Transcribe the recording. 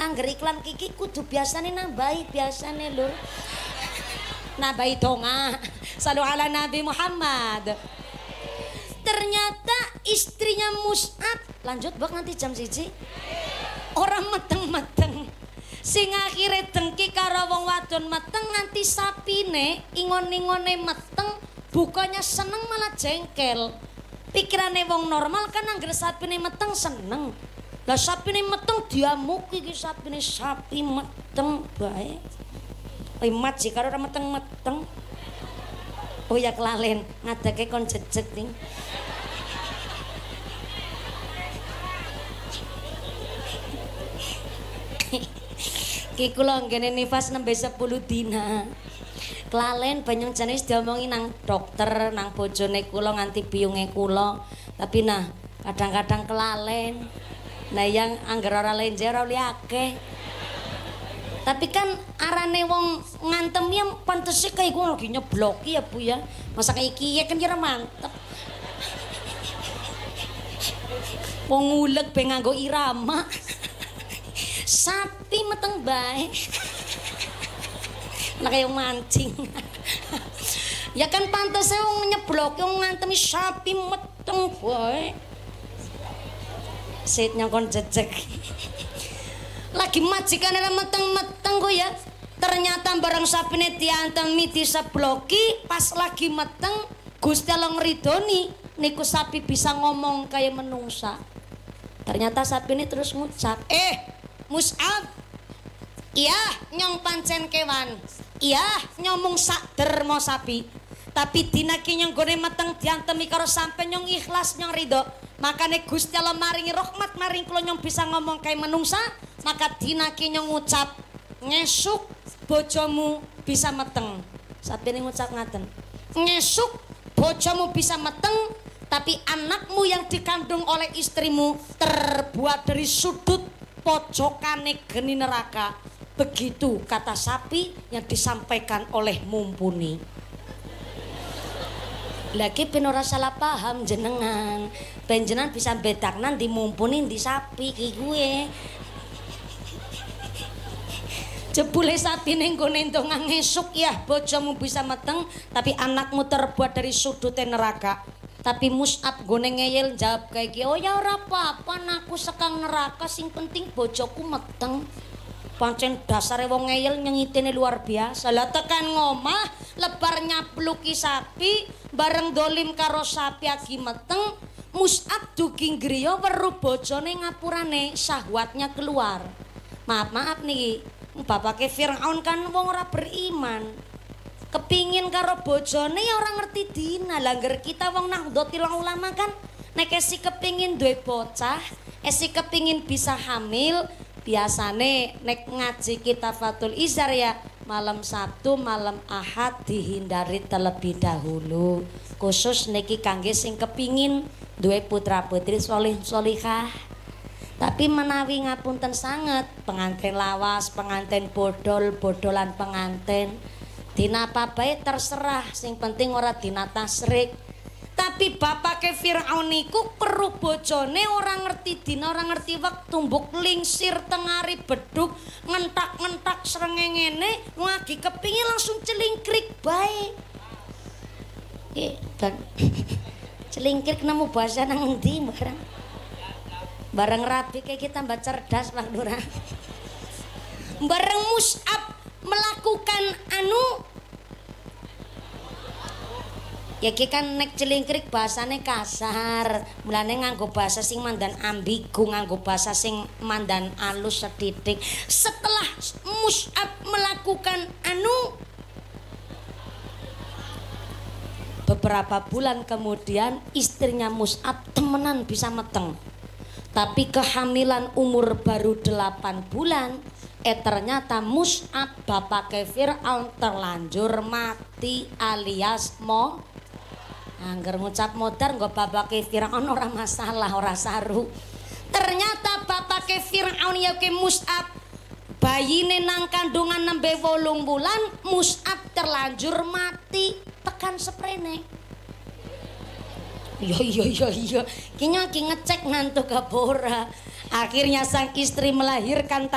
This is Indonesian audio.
angger iklan kiki kudu biasane nambahi biasane lho. Nambahi donga. Salu ala Nabi Muhammad. Ternyata istrinya Mus'ab lanjut bak nanti jam 1 orang meteng-meteng sing akhire dengki karo wong wadon meteng nganti sapine ingon-ingone meteng bukannya seneng malah jengkel. Pikirane wong normal kan anggere sapine meteng seneng. Lah sapine meteng diamuki iki sapine sapi meteng bae. Imat sih karo ora meteng-meteng. Oh ya kelalen ngadeke kon jejeg ning. Ki kula nggene nifas nembe 10 dina. Kelalen banyong jenis diomongi nang dokter, nang bojone kula nganti biyunge kula. Tapi nah, kadang-kadang kelalen. Nah yang angger ora lenje ora akeh. Tapi kan arane wong ngantem ya pantese kayak gue lagi nyebloki ya Bu ya. Masa kayak iki ya kan kira mantep. Wong ngulek be nganggo irama. Sapi meteng bae. Lah kayak mancing. Ya kan pantese wong nyebloki wong ngantemi sapi meteng bae. Sitnya kon jejeg. Lagi majikan ada meteng-meteng kok ya. Ternyata barang sapine diantemi disebloki pas lagi meteng Gusti Allah ngridoni niku sapi bisa ngomong kayak menungsa. Ternyata sapi ini terus ngucap, Mus'ab, iya nyong pancen kewan, iya nyomong sak dermo sapi. Tapi dina ki nyong gone meteng diantemi karo sampe nyong ikhlas nyong ridho. Makane Gusti Allah maringi rahmat maring kula nyong bisa ngomong kayak menungsa. Maka dina ki nyong ngucap ngesuk bojomu bisa meteng. Sapine ngucap ngaten. Ngesuk bojomu bisa meteng tapi anakmu yang dikandung oleh istrimu terbuat dari sudut pojokane geni neraka. Begitu kata sapi yang disampaikan oleh Mumpuni. Lagi ben ora salah paham jenengan. Ben jenengan bisa bedaknan di Mumpuni di sapi ki gue. Jebule sapine nggone ndonga ngesuk ya bojomu bisa meteng tapi anakmu terbuat dari sudute neraka. Tapi Mus'ab gone ngeyel jawab kayak gitu, oh ya ora apa-apa aku sekang neraka sing penting bojoku meteng. Pancen dasare wong ngeyel nyengitene luar biasa. Lah tekan ngomah lebar nyapluki sapi bareng dolim karo sapi agi meteng. Mus'ab dugi griya weruh bojone ngapurane syahwatnya keluar. Maaf nih, bapake Firaun kan wong ora beriman. Kepingin karo bojone ya orang ngerti dina. Langger kita wong Nahdlatul Ulama kan nek esi kepingin duwe bocah, esi kepingin bisa hamil, biasane nek ngaji kitab Fathul Izar ya malam Sabtu, malam Ahad dihindari terlebih dahulu. Khusus niki kangge sing kepingin duwe putra putri solih solihah. Tapi menawi ngapunten sanget pengantin lawas, pengantin bodol, bodolan pengantin. Dina apa bae terserah, sing penting ora dina tasrik. Tapi bapake Firaun niku peruh bojone ora ngerti dina, ora ngerti wektu, mbok lingsir tengari beduk, ngentak-ngentak srengenge lagi kepingin langsung celingkrik bae. Dan celingkrik nemu bahasa nang endi bareng. Bareng rapi kayak kita mbak cerdas Pak Lurah. Bareng Mus'ab melakukan ya kan nek celingkrik bahasane kasar, mulane nganggo bahasa sing mandan ambigu, nganggo bahasa sing mandan alus sedidik. Setelah Mus'ab melakukan beberapa bulan kemudian istrinya Mus'ab temenan bisa meteng. Tapi kehamilan umur baru 8 bulan. Ternyata Mus'ab bapake Fir'aun terlanjur mati alias angger ngucap modar nggo bapake Fir'aun ora masalah, ora saru. Ternyata bapake Fir'aun ya ke Mus'ab bayine nang kandungan nembe 8 bulan, Mus'ab terlanjur mati tekan sprene. Iya. Ki ngecek ngantuk apa ora. Akhirnya sang istri melahirkan